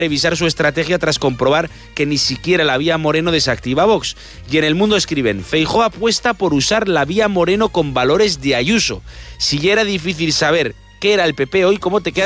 revisar su estrategia tras comprobar que ni siquiera la vía Moreno desactiva Vox. Y en El Mundo escriben: Feijóo apuesta por usar la vía Moreno con valores de Ayuso. Si ya era difícil saber qué era el PP hoy, ¿cómo te quedas